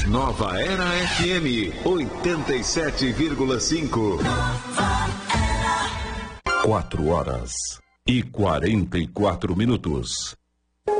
Nova Era FM 87,5. 4 horas e 44 minutos.